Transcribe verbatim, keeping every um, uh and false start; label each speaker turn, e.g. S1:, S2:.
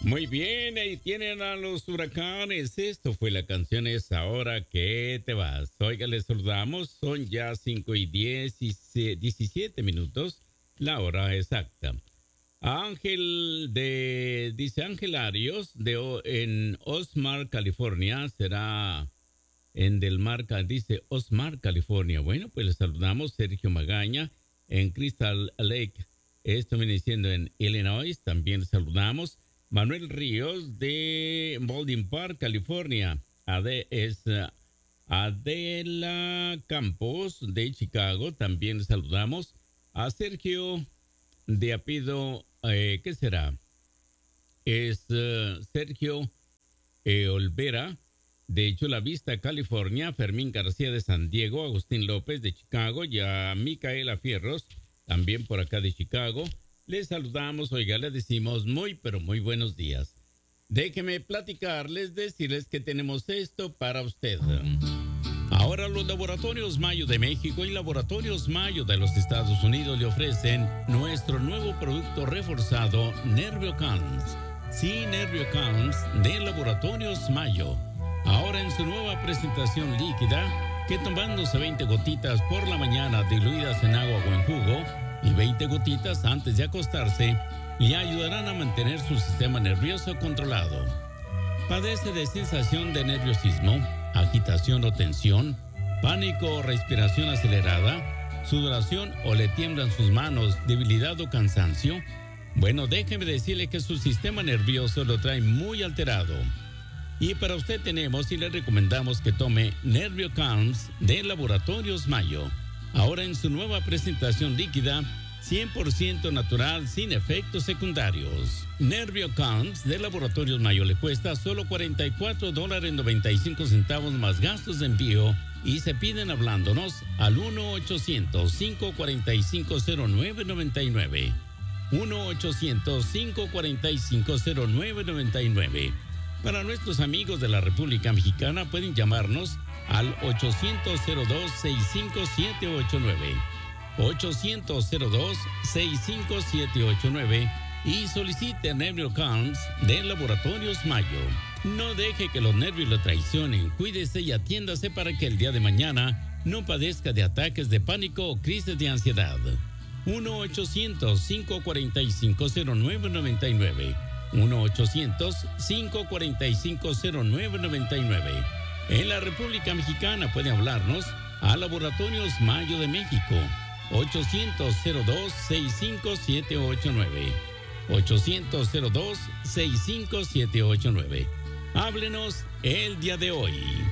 S1: Muy bien, ahí tienen a los huracanes. Esto fue la canción Es Ahora que te vas. Oiga, les saludamos. Son ya cinco y diez y diecisiete minutos, la hora exacta. Ángel de, dice Ángel Arios, de, en Osmar, California, será en Del Mar, dice Osmar, California. Bueno, pues les saludamos. Sergio Magaña, en Crystal Lake, esto viene siendo en Illinois, también les saludamos. Manuel Ríos de Baldwin Park, California. Ade, es uh, Adela Campos de Chicago, también les saludamos. A Sergio de Apido, eh, ¿qué será? Es uh, Sergio eh, Olvera de Chula Vista, California. Fermín García de San Diego, Agustín López de Chicago y a Micaela Fierros, también por acá de Chicago. Les saludamos, oiga, les decimos muy, pero muy buenos días. Déjenme platicarles, decirles que tenemos esto para usted. Ahora los Laboratorios Mayo de México y Laboratorios Mayo de los Estados Unidos le ofrecen nuestro nuevo producto reforzado, NervioCams. Sí, NervioCams de Laboratorios Mayo. Ahora en su nueva presentación líquida, que tomándose veinte gotitas por la mañana diluidas en agua o en jugo, y veinte gotitas antes de acostarse le ayudarán a mantener su sistema nervioso controlado. ¿Padece de sensación de nerviosismo, agitación o tensión, pánico o respiración acelerada, sudoración o le tiemblan sus manos, debilidad o cansancio? Bueno, déjeme decirle que su sistema nervioso lo trae muy alterado. Y para usted tenemos y le recomendamos que tome NervioCalms de Laboratorios Mayo. Ahora en su nueva presentación líquida, cien por ciento natural, sin efectos secundarios. NervioCalms de Laboratorios Mayo le cuesta solo cuarenta y cuatro dólares noventa y cinco centavos más gastos de envío y se piden hablándonos al uno ochocientos, cinco cuatro cinco, cero nueve nueve nueve. uno ochocientos, cinco cuatro cinco, cero nueve nueve nueve. Para nuestros amigos de la República Mexicana pueden llamarnos al ochocientos, cero dos, sesenta y cinco, siete ocho nueve. ochocientos, cero dos, sesenta y cinco, siete ocho nueve y solicite NervioCalms de Laboratorios Mayo. No deje que los nervios lo traicionen. Cuídese y atiéndase para que el día de mañana no padezca de ataques de pánico o crisis de ansiedad. uno ochocientos, cinco cuatro cinco, cero nueve nueve nueve. uno ochocientos, cinco cuatro cinco, cero nueve nueve nueve. En la República Mexicana puede hablarnos a Laboratorios Mayo de México. ochocientos, cero dos, sesenta y cinco, siete ocho nueve. ochocientos, cero dos, sesenta y cinco, siete ocho nueve. Háblenos el día de hoy.